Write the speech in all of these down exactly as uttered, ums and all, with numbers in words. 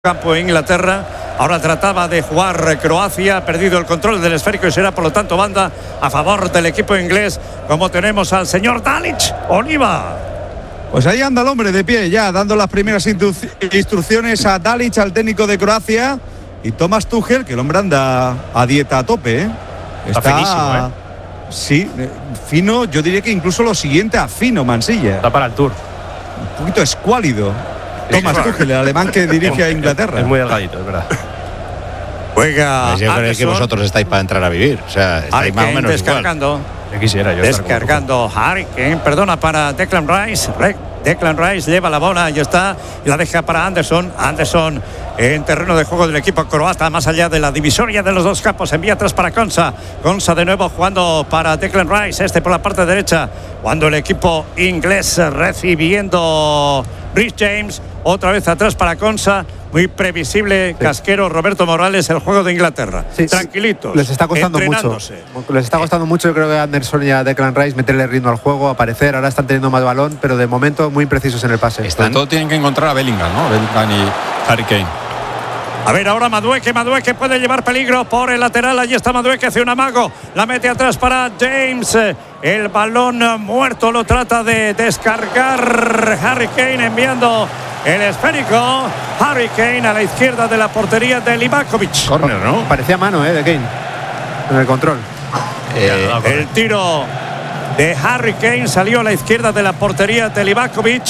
campo de Inglaterra. Ahora trataba de jugar Croacia, ha perdido el control del esférico y será por lo tanto banda a favor del equipo inglés, como tenemos al señor Dalic. Oliva. Pues ahí anda el hombre de pie ya, dando las primeras instrucciones a Dalic, al técnico de Croacia, y Thomas Tuchel, que el hombre anda a dieta a tope, ¿eh? Está, está finísimo, ¿eh? Sí, fino, yo diría que incluso lo siguiente a fino, Mansilla. Está para el Tour. Un poquito escuálido. Thomas Tuchel, el alemán que dirige a Inglaterra. Es muy delgadito, es verdad. Juega. Pues yo creo que vosotros estáis para entrar a vivir. O sea, estáis más o menos descargando. Yo quisiera yo Descargando Harry Kane, perdona, para Declan Rice. Declan Rice lleva la bola, y está, y la deja para Anderson. Anderson en terreno de juego del equipo croata, más allá de la divisoria de los dos campos, envía atrás para Konsa. Konsa de nuevo jugando para Declan Rice, este por la parte derecha, cuando el equipo inglés recibiendo Rhys James, otra vez atrás para Konsa. Muy previsible, sí. Casquero, Roberto Morales, el juego de Inglaterra. Sí, tranquilitos. Les está costando mucho. Les está costando mucho, yo creo que a Anderson y a Declan Rice meterle ritmo al juego, aparecer. Ahora están teniendo más balón, pero de momento muy imprecisos en el pase. Están... Todo tienen que encontrar a Bellingham, ¿no? Bellingham y Harry Kane. A ver ahora Madueke, Madueke puede llevar peligro por el lateral. Allí está Madueke, hace un amago, la mete atrás para James. El balón muerto lo trata de descargar Harry Kane, enviando el esférico. Harry Kane a la izquierda de la portería de Livakovic. Corner, ¿no? Parecía mano, ¿eh? De Kane en el control. Eh, el tiro de Harry Kane salió a la izquierda de la portería de Livakovic.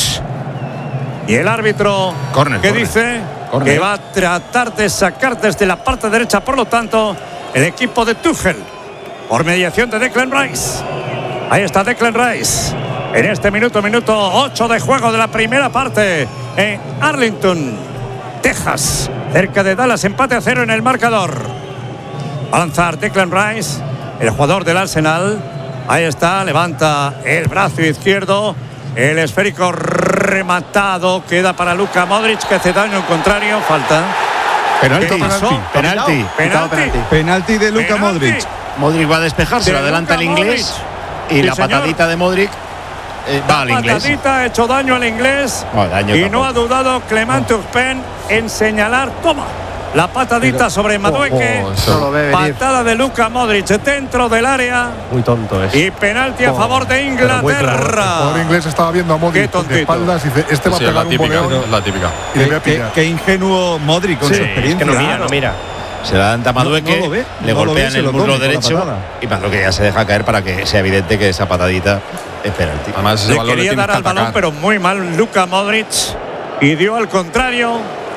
Y el árbitro corner, que corner. dice corner. que va a tratar de sacar desde la parte derecha, por lo tanto, el equipo de Tuchel, por mediación de Declan Rice. Ahí está Declan Rice. En este minuto, minuto ocho de juego de la primera parte en Arlington, Texas, cerca de Dallas, empate a cero en el marcador. Va a lanzar Declan Rice, el jugador del Arsenal. Ahí está, levanta el brazo izquierdo. El esférico rematado queda para Luka Modric, que hace daño, en contrario, falta. Penalti, penalti, penalti, penalti, penalti de Luka Modric. Modric va a despejarse, lo adelanta el inglés y sí, la señor. patadita de Modric eh, va la al inglés. La patadita ha hecho daño al inglés, no, daño y tampoco. no ha dudado Clement Turpin en señalar, toma, la patadita Pero, sobre Madueke. Oh, oh, lo ve patada de Luka Modric dentro del área. Muy tonto es. Y penalti a oh, favor de Inglaterra. Claro. El jugador inglés estaba viendo a Modric de espaldas y dice, este va sí, a pegar típica, un boleón. Es la típica. Y le voy a pillar. Qué, qué ingenuo Modric con sí, su experiencia. Es que no mira, no mira. Se la dan a Madueke, no, no ve, le no golpea en el muslo derecho y Madueke ya se deja caer para que sea evidente que esa patadita es penalti. Además, le quería dar al balón, pero muy mal Luka Modric, y dio al contrario.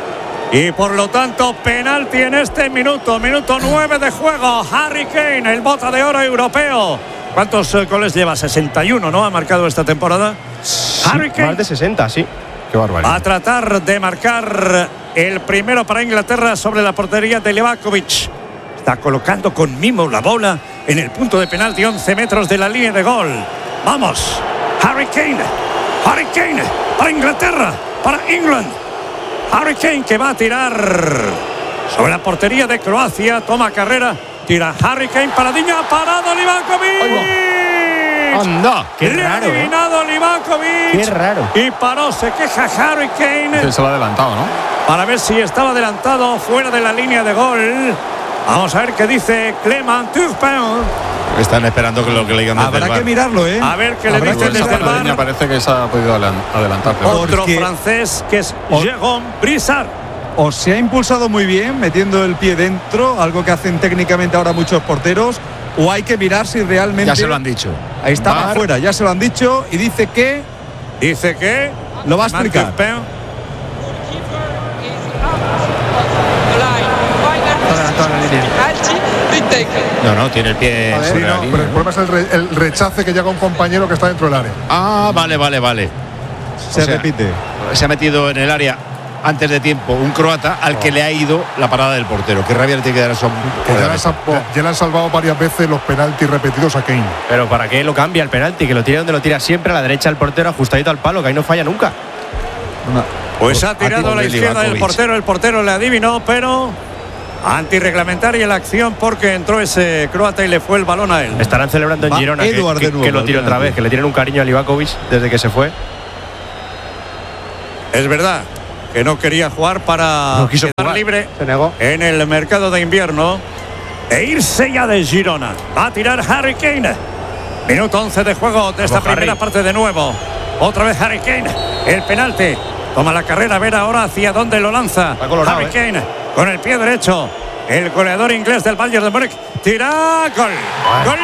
Y por lo tanto, penalti en este minuto, minuto nueve de juego. Harry Kane, el bota de oro europeo. ¿Cuántos uh, goles lleva? sesenta y uno, ¿no? Ha marcado esta temporada. Sí, Harry Kane. Más de sesenta, sí. Qué barbaridad. Va a tratar de marcar el primero para Inglaterra sobre la portería de Livakovic. Está colocando con mimo la bola en el punto de penalti, once metros de la línea de gol. Vamos, Harry Kane. Harry Kane para Inglaterra, para England. Harry Kane, que va a tirar sobre la portería de Croacia. Toma carrera, tira Harry Kane para Diña, parado Livakovic. Anda, qué raro, eliminado ¿eh? Livakovic. Qué raro. Y paró, se queja Harry Kane. Se lo ha adelantado, ¿no? Para ver si estaba adelantado, fuera de la línea de gol. Vamos a ver qué dice Clement Turpin. Están esperando que lo que le digan desde Habrá el bar. que mirarlo, ¿eh? A ver qué le dicen desde el bar. Me parece que se ha podido adelantar. Otro Porque... francés, que es Jérôme Brissard. O se ha impulsado muy bien, metiendo el pie dentro, algo que hacen técnicamente ahora muchos porteros, o hay que mirar si realmente... Ya se lo han dicho. Ahí está afuera, ya se lo han dicho, y dice que... Dice que... Lo va a explicar. No, no, tiene el pie sí, no, pero el problema es el, re, el rechace que llega a un compañero que está dentro del área. Ah, vale, vale, vale. Se o sea, repite. Se ha metido en el área antes de tiempo un croata al que le ha ido la parada del portero. Qué rabia le tiene que dar a eso. Que ya, le han, ya le han salvado varias veces los penaltis repetidos a Kane. Pero ¿para qué lo cambia el penalti? Que lo tira donde lo tira siempre, a la derecha del portero, ajustadito al palo, que ahí no falla nunca. No. Pues ha tirado a la izquierda del portero, el portero le adivinó, pero antirreglamentaria la acción porque entró ese croata y le fue el balón a él. Estarán celebrando en Girona que, que, que lo tire otra vez, que le tienen un cariño a Livakovic desde que se fue. Es verdad. que no quería jugar para no quiso quedar jugar. libre Se negó. en el mercado de invierno e irse ya de Girona. Va a tirar Harry Kane. Minuto once de juego de esta Vamos, primera Harry. parte de nuevo. Otra vez Harry Kane. El penalti. Toma la carrera, a ver ahora hacia dónde lo lanza. Está colorado, Harry eh. Kane con el pie derecho. El goleador inglés del Bayern de Múnich. Tira. Gol. Gol.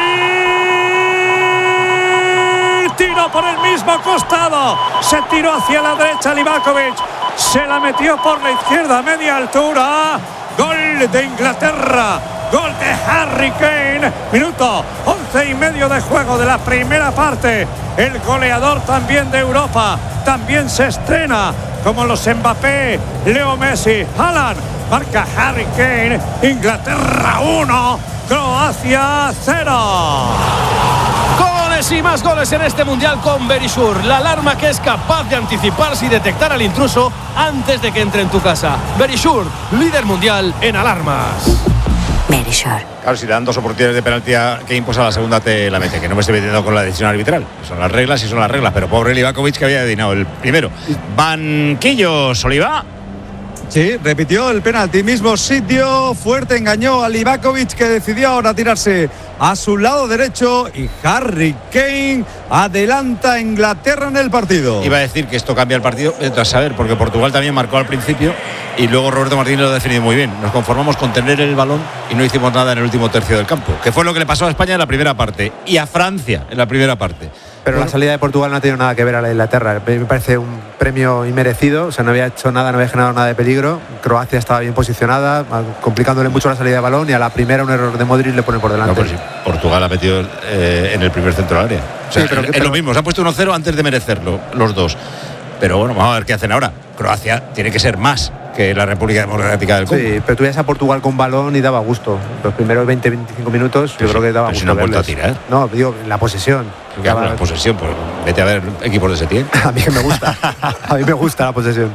Tiro por el mismo costado. Se tiró hacia la derecha Livakovic. Se la metió por la izquierda a media altura. Gol de Inglaterra. Gol de Harry Kane. Minuto once y medio de juego de la primera parte. El goleador también de Europa. También se estrena como los Mbappé, Leo Messi, Haaland. Marca Harry Kane. Inglaterra uno, Croacia cero. Goles y más goles en este mundial con Verisure, la alarma que es capaz de anticiparse y detectar al intruso antes de que entre en tu casa. Verisure, líder mundial en alarmas. Verisure. Claro, si le dan dos oportunidades de penalti a Kane, pues a la segunda te la mete. Que no me estoy metiendo con la decisión arbitral. Son las reglas y son las reglas. Pero pobre Livakovic, que había adivinado el primero. Banquillos, Oliva. Sí, repitió el penalti, mismo sitio, fuerte, engañó a Livakovic, que decidió ahora tirarse a su lado derecho, y Harry Kane adelanta a Inglaterra en el partido. Iba a decir que esto cambia el partido, a saber, porque Portugal también marcó al principio y luego Roberto Martínez lo ha definido muy bien. Nos conformamos con tener el balón y no hicimos nada en el último tercio del campo, que fue lo que le pasó a España en la primera parte y a Francia en la primera parte. Pero la salida de Portugal no ha tenido nada que ver a la de Inglaterra. Me parece un premio inmerecido. O sea, no había hecho nada, no había generado nada de peligro. Croacia estaba bien posicionada, complicándole mucho la salida de balón, y a la primera un error de Modric le pone por delante. No, pero sí, Portugal ha metido eh, en el primer centro del área. O sea, Sí, pero- es, pero- lo mismo, se han puesto uno cero antes de merecerlo, los dos. Pero bueno, vamos a ver qué hacen ahora. Croacia tiene que ser más que la República Democrática del Congo. Sí, pero tú veías a Portugal con balón y daba gusto. Los primeros veinte a veinticinco minutos, Pero yo creo sí, que daba pero si gusto. no han vuelto a verles. tirar. No, digo, la posesión. Claro, Daba- la posesión, pues vete a ver equipos de Setién. A mí que me gusta. A mí me gusta la posesión.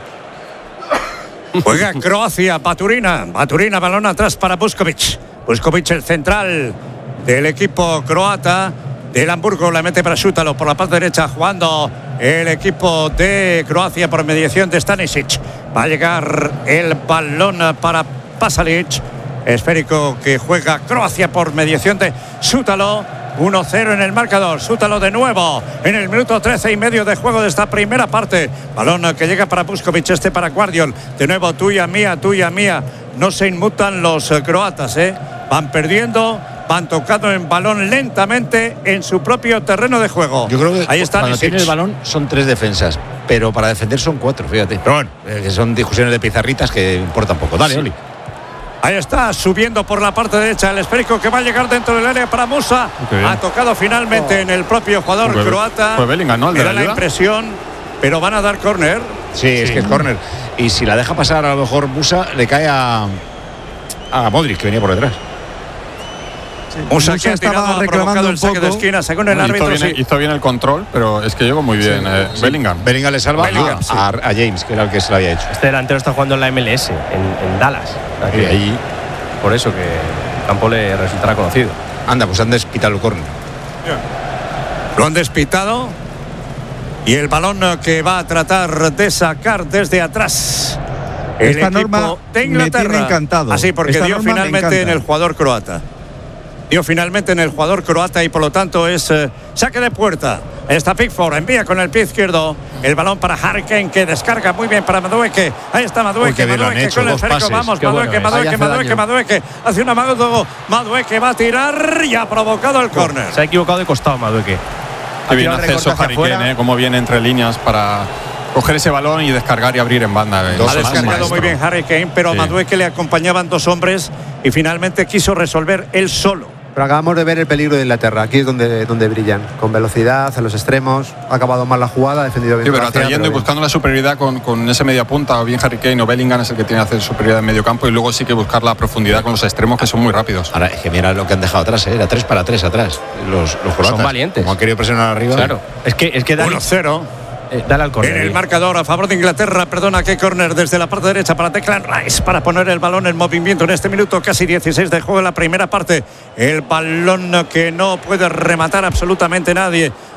Juega Croacia, Baturina. Baturina, balón atrás para Buskovic. Buskovic, el central del equipo croata. Del Hamburgo, la mete para Šutalo por la parte derecha, jugando el equipo de Croacia por mediación de Stanisic. Va a llegar el balón para Pasalic. Esférico que juega Croacia por mediación de Šutalo. uno cero en el marcador. Šutalo de nuevo en el minuto trece y medio de juego de esta primera parte. Balón que llega para Buskovic, este para Guardiol. De nuevo tuya, mía, tuya, mía. No se inmutan los eh, croatas, ¿eh? Van perdiendo, van tocando en balón lentamente en su propio terreno de juego. Yo creo que ahí está cuando Nisic. tiene el balón son tres defensas, pero para defender son cuatro, fíjate. Pero bueno, eh, que son discusiones de pizarritas que importan poco. Dale, Sí. Oli. Ahí está, subiendo por la parte derecha el esférico que va a llegar dentro del área para Musa. Qué bien. Ha tocado finalmente en el propio jugador Fue- croata. fue Bellingham, ¿no? El de Era la la ayuda. impresión, pero van a dar córner. Sí, es que es córner. Y si la deja pasar, a lo mejor Musa le cae a, a Modric, que venía por detrás. Musa, Musa que ha tirado, estaba ha reclamando provocado el un saque de poco. esquina, según el Hizo árbitro. bien, Sí. hizo bien el control, pero es que llegó muy bien eh, Bellingham. Bellingham le salva Bellingham, a, sí. a- a James, que era el que se lo había hecho. Este delantero está jugando en la M L S, en, en Dallas. O sea Y que ahí, por eso que el campo le resultará conocido. anda, pues han despitado el córner. Lo han despitado. Y el balón que va a tratar de sacar desde atrás. El Esta equipo norma de me Inglaterra. tiene encantado. Así, porque Esta dio norma me finalmente encanta. en el jugador croata. Dio finalmente en el jugador croata y por lo tanto es eh, saque de puerta. Ahí está Pickford, envía con el pie izquierdo el balón para Harry Kane, que descarga muy bien para Madueke. Ahí está Uy, Madueke, qué bien lo han Madueke hecho, con el dos esférico. pases. Vamos, Qué bueno Madueke, es. Madueke, Ahí hace Madueke, daño. Madueke. Hace un amago, Madueke va a tirar y ha provocado el córner. Se ha equivocado de costado Madueke. Qué bien tirado hace eso recorte hacia Harry afuera. Kane, eh, cómo viene entre líneas para coger ese balón y descargar y abrir en banda. eh. Dos Ha Es descargado maestro. muy bien Harry Kane, pero Sí. a Madueke le acompañaban dos hombres y finalmente quiso resolver él solo. Pero acabamos de ver el peligro de Inglaterra. Aquí es donde, donde brillan. Con velocidad, a los extremos. Ha acabado mal la jugada, ha defendido bien. Sí, pero Croacia, atrayendo y pero bien. buscando la superioridad con, con ese media punta, o bien Harry Kane o Bellingham es el que tiene que hacer superioridad en medio campo, y luego sí que buscar la profundidad con los extremos, que son muy rápidos. Ahora, es que mira lo que han dejado atrás, ¿eh? Era tres para tres atrás. Los, los croatas. Son valientes. Como han querido presionar arriba. Claro. Es que, es que dale, uno cero. eh, dale al córner. En el ahí. marcador a favor de Inglaterra, perdona, que córner desde la parte derecha para Declan Rice para poner el balón en movimiento en este minuto, casi dieciséis de juego en la primera parte. El balón que no puede rematar absolutamente nadie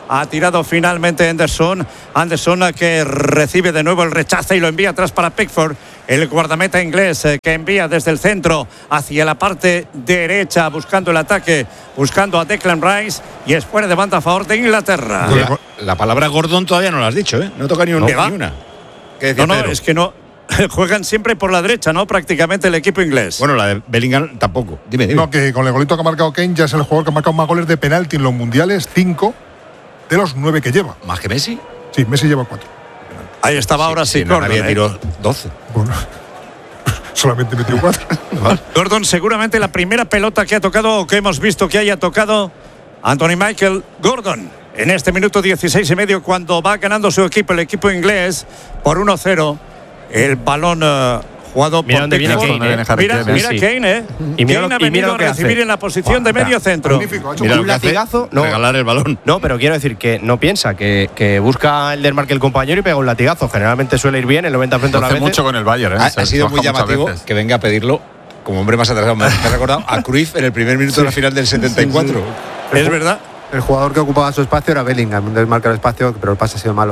Ha tirado finalmente Anderson. Anderson que recibe de nuevo el rechazo y lo envía atrás para Pickford. El guardameta inglés eh, que envía desde el centro hacia la parte derecha buscando el ataque, buscando a Declan Rice y es fuera de banda a favor de Inglaterra. La, la palabra Gordon todavía no la has dicho, ¿eh? No toca ni, un, ni una. ¿Qué decía no, no, Pedro? es que no. Juegan siempre por la derecha, ¿no? Prácticamente el equipo inglés. Bueno, la de Bellingham tampoco. Dime, dime. No, que con el golito que ha marcado Kane ya es el jugador que ha marcado más goles de penalti en los mundiales, cinco de los nueve que lleva. ¿Más que Messi? Sí, Messi lleva cuatro. Ahí estaba sí, ahora sí, sí Gordon. Había ¿eh? tiró doce. Bueno, solamente metió cuatro. Gordon, seguramente la primera pelota que ha tocado o que hemos visto que haya tocado Anthony Michael Gordon. En este minuto dieciséis y medio, cuando va ganando su equipo, el equipo inglés, por uno cero. El balón uh, jugado mira por dónde viene Pickford. Kane, ¿eh? Mira, Sí. mira Kane, ¿eh? Y mira Kane lo- ha y mira venido lo a que recibir hace. en la posición de Buah, medio centro. Magnífico, ha hecho Mira un lo que hace, latigazo, no. regalar el balón. No, pero quiero decir que no piensa, que, que busca el desmarque el compañero y pega un latigazo. Generalmente suele ir bien, el noventa por ciento de Lo las hace veces. mucho con el Bayern, ¿eh? Ha, Se ha sido baja muy muchas llamativo veces. que venga a pedirlo como hombre más atrasado. Me ha recordado a Cruyff en el primer minuto de la final del setenta y cuatro. Es verdad. El jugador que ocupaba su espacio era Bellingham, un desmarca el espacio, pero el pase ha sido malo.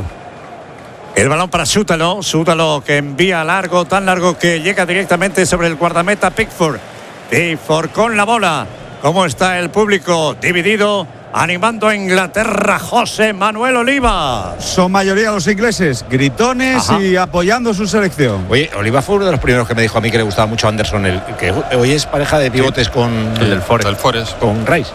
El balón para Sútalo, Sútalo que envía largo, tan largo que llega directamente sobre el guardameta Pickford. Pickford con la bola. ¿Cómo está el público? Dividido, animando a Inglaterra, José Manuel Oliva. Son mayoría los ingleses, gritones Ajá. y apoyando su selección. Oye, Oliva fue uno de los primeros que me dijo a mí que le gustaba mucho Anderson, el que hoy es pareja de pivotes con El del Forest. Del Forest. con Rice.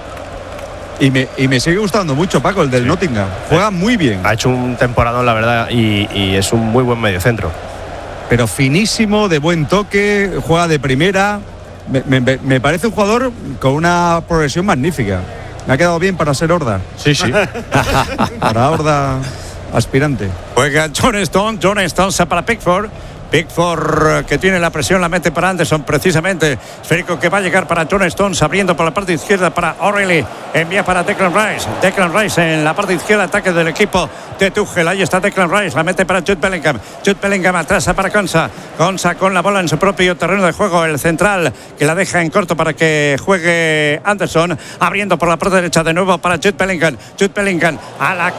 Y me, y me sigue gustando mucho, Paco, el del Nottingham. Juega muy bien, Ha hecho un temporadón, la verdad, y, y es un muy buen mediocentro. pero finísimo, de buen toque, juega de primera. Me, me- me parece un jugador con una progresión magnífica. Me ha quedado bien para ser Horda. Sí, sí. Para Horda aspirante. Juega John Stone, John Stone se para Pickford. Pickford que tiene la presión, la mete para Anderson precisamente. Esférico que va a llegar para John Stones, abriendo por la parte izquierda para O'Reilly. Envía para Declan Rice. Declan Rice en la parte izquierda, ataque del equipo de Tuchel. Ahí está Declan Rice, la mete para Jude Bellingham. Jude Bellingham atrás para Konsa. Konsa con la bola en su propio terreno de juego. El central que la deja en corto para que juegue Anderson. Abriendo por la parte derecha de nuevo para Jude Bellingham. Jude Bellingham a la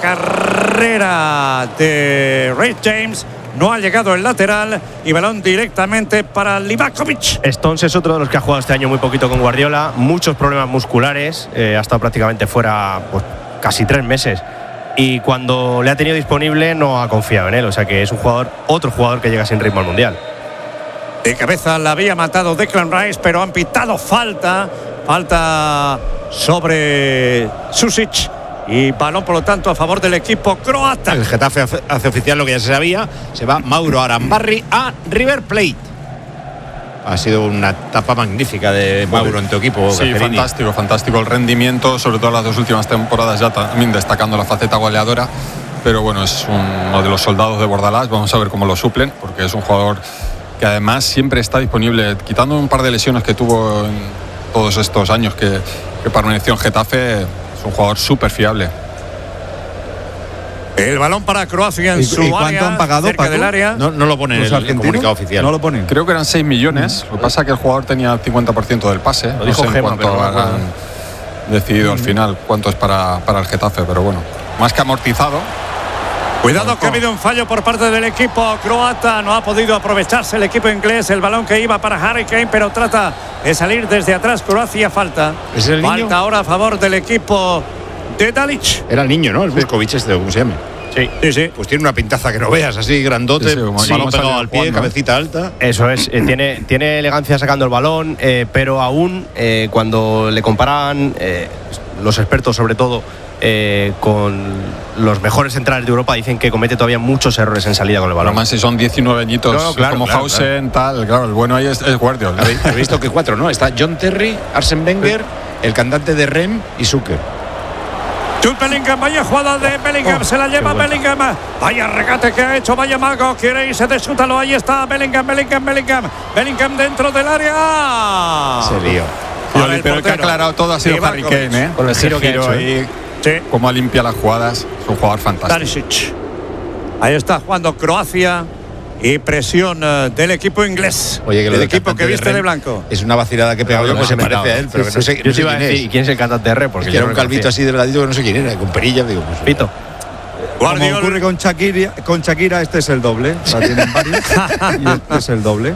carrera de Reece James. No ha llegado el lateral y balón directamente para Livakovic. Stones es otro de los que ha jugado este año muy poquito con Guardiola, muchos problemas musculares, eh, ha estado prácticamente fuera pues, casi tres meses y cuando le ha tenido disponible no ha confiado en él, o sea que es un jugador, otro jugador que llega sin ritmo al Mundial. De cabeza la había matado Declan Rice, pero han pitado falta. Falta sobre Susic. Y balón, por lo tanto, a favor del equipo croata. El Getafe hace, hace oficial lo que ya se sabía. Se va Mauro Arambarri a River Plate. Ha sido una etapa magnífica de Mauro en tu equipo. Sí, Gasperini. fantástico, fantástico el rendimiento, sobre todo las dos últimas temporadas ya también destacando la faceta goleadora. Pero bueno, es uno de los soldados de Bordalás. Vamos a ver cómo lo suplen, porque es un jugador que además siempre está disponible, quitando un par de lesiones que tuvo en todos estos años que, que permaneció en Getafe. Es un jugador súper fiable. El balón para Croacia en ¿Y- su y cuánto área, han pagado, cerca Paco? del área. No, no lo pone en ¿Los el, argentinos? comunicado oficial. No lo ponen. Creo que eran seis millones. Lo que pasa es que el jugador tenía el cincuenta por ciento del pase. Lo No dijo sé en Gema, cuánto pero no me acuerdo. habrán decidido al final cuánto es para, para el Getafe, pero bueno, más que amortizado. Cuidado que ha habido un fallo por parte del equipo croata. No ha podido aprovecharse el equipo inglés. El balón que iba para Harry Kane, pero trata de salir desde atrás. Croacia falta. ¿Es el niño? Falta ahora a favor del equipo de Dalic. Era el niño, ¿no? El Vuskovic este, ¿cómo se llama? Sí. Sí, sí. Pues tiene una pintaza que no veas, así grandote, Sí, sí, como el balón balón pegado salió al pie, jugando, ¿eh? cabecita alta. Eso es, eh, tiene, tiene elegancia sacando el balón, eh, pero aún eh, cuando le comparan eh, los expertos sobre todo eh, con los mejores centrales de Europa dicen que comete todavía muchos errores en salida con el balón. Además, si son diecinueve añitos, No, no, claro, como claro, Hausen, tal, claro, el bueno ahí es, es Guardiola. Habéis habéis visto que cuatro, ¿no? Está John Terry, Arsene Wenger, el cantante de Rem y Zucker. Jude Bellingham, vaya jugada de Bellingham, Oh, se la lleva qué vuelta. Bellingham. Vaya regate que ha hecho, vaya mago, quiere irse de Sútalo, ahí está Bellingham, Bellingham, Bellingham. Bellingham dentro del área. Se lío. Para Pero el que ha portero. aclarado todo ha sido Harry Livakovic. Kane, ¿eh? Con el Ese giro que ha hecho, ahí, Sí. cómo limpia las jugadas, es un jugador fantástico. Danisic. Ahí está jugando Croacia y presión uh, del equipo inglés. Oye, que lo el del equipo que cantante viste de de Ren blanco. Es una vacilada que he pegado yo, pues se parece a él, pero que no sé, Yo no te sé iba a quién decir, es. ¿quién es el cantante de R? Porque Es que yo era no un lo calvito conocía. así delgadito que no sé quién era, con perilla, digo, pues. Pito. Como Guardiola. ocurre con Shakira, con Shakira, este es el doble. La tienen varios. Y este es el doble.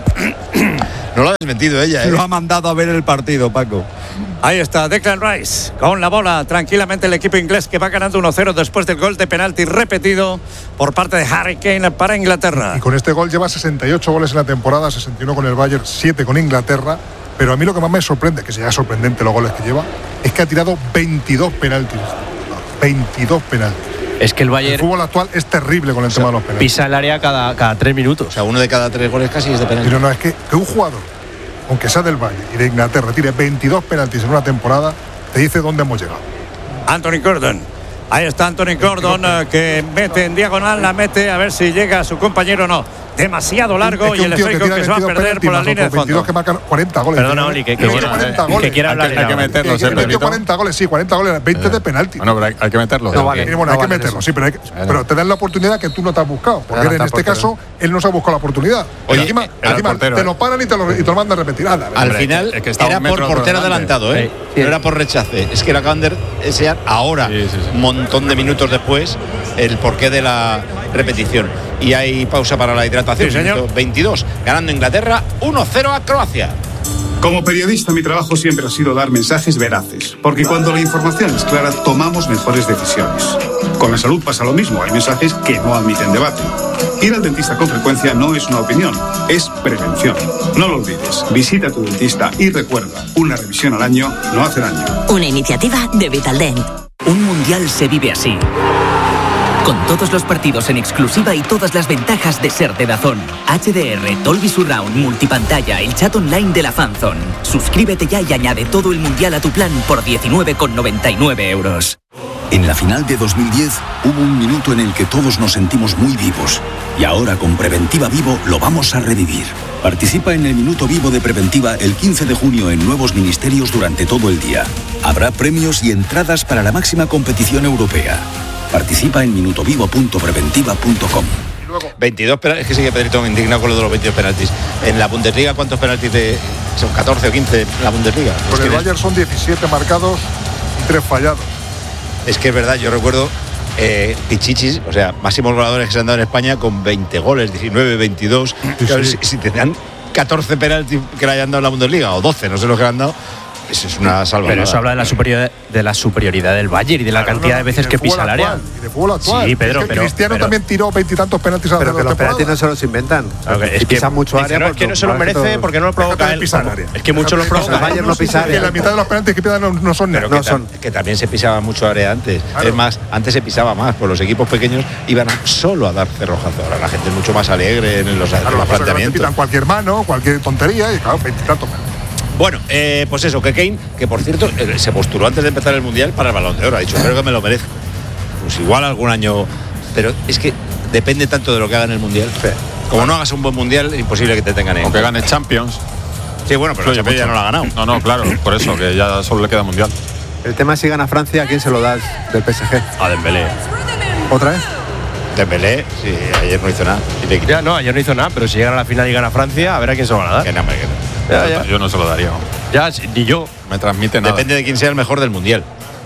No lo ha desmentido ella, ¿eh? Lo ha mandado a ver el partido, Paco. Ahí está Declan Rice con la bola. Tranquilamente el equipo inglés que va ganando uno cero después del gol de penalti repetido por parte de Harry Kane para Inglaterra. Y con este gol lleva sesenta y ocho goles en la temporada, sesenta y uno con el Bayern, siete con Inglaterra. Pero a mí lo que más me sorprende, que sea sorprendente los goles que lleva, es que ha tirado veintidós penaltis. veintidós penaltis. Es que el El Bayern fútbol actual es terrible con el tema de los penaltis. pisa el área cada, cada tres minutos. O sea, uno de cada tres goles casi es de penalti. Pero no, es que, que un jugador, aunque sea del Bayern y de Inglaterra, tire veintidós penaltis en una temporada, te dice dónde hemos llegado. Anthony Gordon. Ahí está Anthony Gordon eh, que mete en diagonal, la mete a ver si llega a su compañero o no. Demasiado largo Es y un el tío esférico que se va a perder por la línea de fondo. veintidós que marcan cuarenta goles. Perdona, ¿no? Oli, que, que, Tiene quiera- cuarenta que goles. quiera hablar Hay de que la- meterlos, Que- que ¿eh, metió Pedrito? cuarenta goles, sí, cuarenta goles, veinte de penalti. Bueno, pero hay, hay que meterlos. No ¿eh? vale. Eh, bueno, hay no que valen meterlo, eso. sí, pero, hay que- pero te dan la oportunidad que tú no te has buscado. Porque Adelanta en al este portero. caso, él no se ha buscado la oportunidad. Oye, encima, era el encima portero, te eh. lo paran y te lo, y te lo mandan a repetir. Anda, Al Hombre, final es que estaba era un por metro por portero delante. adelantado, ¿eh? Sí. No era por rechace. Es que lo acaban de desear ahora, Sí, sí, sí. un montón de minutos después, el porqué de la repetición. Y hay pausa para la hidratación. Sí, señor. Minuto veintidós, ganando Inglaterra uno cero a Croacia. Como periodista, mi trabajo siempre ha sido dar mensajes veraces, porque cuando la información es clara, tomamos mejores decisiones. Con la salud pasa lo mismo, hay mensajes que no admiten debate. Ir al dentista con frecuencia no es una opinión, es prevención. No lo olvides, visita a tu dentista y recuerda, una revisión al año no hace daño. Una iniciativa de Vitaldent. Un mundial se vive así. Con todos los partidos en exclusiva y todas las ventajas de ser de DAZN. H D R, Dolby Surround, multipantalla, el chat online de la Fanzone. Suscríbete ya y añade todo el mundial a tu plan por diecinueve con noventa y nueve euros. En la final de dos mil diez hubo un minuto en el que todos nos sentimos muy vivos. Y ahora con Preventiva Vivo lo vamos a revivir. Participa en el Minuto Vivo de Preventiva el quince de junio en nuevos ministerios durante todo el día. Habrá premios y entradas para la máxima competición europea. Participa en minutovivo punto preventiva punto com. veintidós penaltis, es que sí que Pedrito me indigna con lo de los veintidós penaltis. En la Bundesliga, ¿cuántos penaltis de, son catorce o quince en la Bundesliga? Con Es el que, Bayern son diecisiete marcados y tres fallados. es que es verdad, yo recuerdo eh, Pichichis, o sea, máximos goleadores que se han dado en España con veinte goles, diecinueve, veintidós. Claro, sí. si, si tendrán catorce penaltis que le hayan dado en la Bundesliga, o doce, no sé lo que le han dado, eso es una salvajada. Pero eso habla de la superioridad, de la superioridad del Bayern y de la Claro, cantidad no, de y veces del que pisa fútbol el área. actual, y de fútbol actual. Sí, Pedro, Es que pero- Cristiano pero- también tiró veintitantos penaltis a Pero que la los penaltis temporada. no se los inventan. Claro, que Es que pisan mucho dice, área. no, es que no se lo merece porque no lo provoca Déjate de él. pisar área. Es que muchos lo Déjate de provocan. pisar. Bayern no pisa Que área. la mitad de los penaltis que pidan no, no son Pero No que, ta- son. que también se pisaba mucho área antes. Claro. Es más, antes se pisaba más, pues los equipos pequeños iban solo a dar cerrojazo. Ahora la gente es mucho más alegre en los, en Claro, los las cosas que no te planteamientos. pitan cualquier mano, cualquier tontería y claro, veintitantos penaltis. Bueno, eh, pues eso, que Kane, que por cierto eh, se postuló antes de empezar el Mundial para el Balón de Oro, ha dicho, creo que me lo merezco. Pues igual algún año, pero es que depende tanto de lo que haga en el Mundial. Como no hagas un buen Mundial, es imposible que te tengan en Aunque gane Champions. Sí, bueno, pero la influye Champions ya mucho. no la ha ganado. No, no, claro, por eso, que ya solo le queda Mundial. El tema es si gana Francia, ¿a quién se lo das del P S G? A Dembélé. ¿Otra vez? Dembélé, sí, ayer no hizo nada. Y le quitó. Ya, no, ayer no hizo nada, pero si llegan a la final y gana Francia, a ver a quién se lo van a dar. Que no, hombre, que no. Ya, ya. Yo no se lo daría. Ya, sí, ni yo. Me transmite nada. Depende de quién sea el mejor del Mundial.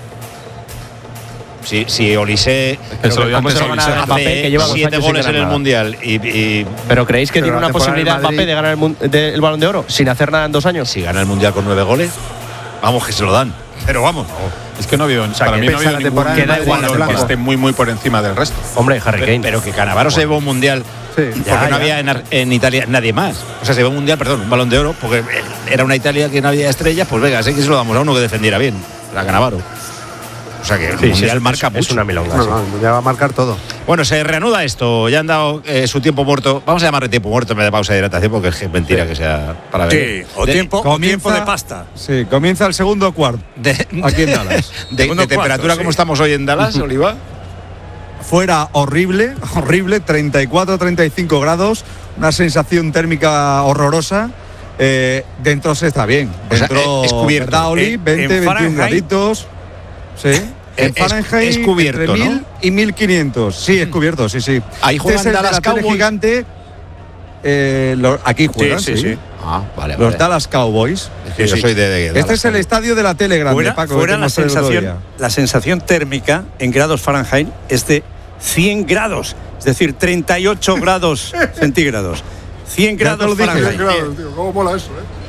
Si, si Olise que se lo dio ¿Cómo antes se a lo Olise. van a Mbappé, que lleva dos siete años sin goles en ganar el nada? Mundial y, y ¿Pero creéis que Pero tiene la una temporada posibilidad del Madrid- Mbappé de ganar el, mun- de- el Balón de Oro sin hacer nada en dos años? si gana el Mundial con nueve goles, vamos que se lo dan. Pero vamos. Es que no ha habido, sea, para que mí no ha pesa habido la ningún temporada del Madrid jugador en que blanco. esté muy muy por encima del resto. Hombre, Harry Kane. Pero que Cannavaro se llevó un Mundial Sí. porque Ya, no ya. había en, Ar- en Italia nadie más. O sea, se llevó un Mundial, perdón, un Balón de Oro, porque era una Italia que no había estrellas, pues venga, sé que se lo damos a uno que defendiera bien, a Cannavaro. O sea que el Sí, sí, Mundial es- marca es, mucho. es una milonga. No, sí. no, ya va a marcar todo. Bueno, se reanuda esto. Ya han dado eh, su tiempo muerto. Vamos a llamarle tiempo muerto en vez de pausa de hidratación, porque es mentira que sea para ver. Sí, o De- tiempo, o comienza- tiempo de pasta. Sí, comienza el segundo cuarto. de, Aquí en Dallas. de, Segundo de temperatura cuarto, como sí. estamos hoy en Dallas, Oliva. Fuera horrible, horrible, treinta y cuatro, treinta y cinco grados, una sensación térmica horrorosa. Eh, dentro se está bien. O sea, Dentro, eh, es cubierto. ¿verdad, Oli? En- veinte, en veintiún Fahrenheit. graditos. Sí. En Es- Fahrenheit, es cubierto, entre ¿no? mil y mil quinientos. Sí, es cubierto, sí, sí. Ahí Este juegan es el de Dallas la tele Cowboys. gigante. eh, lo- aquí juegan, Sí, sí, sí. Ah, vale, Los vale. Dallas Cowboys. Es que yo soy de, de Este Dallas es el también. estadio de la tele grande, Fuera, Paco. fuera que la, hemos traído el otro sensación, día. la sensación térmica en grados Fahrenheit es de cien grados, es decir, treinta y ocho grados centígrados. cien Ya te lo grados dije, Fahrenheit. Claro, tío, ¿cómo mola eso, eh?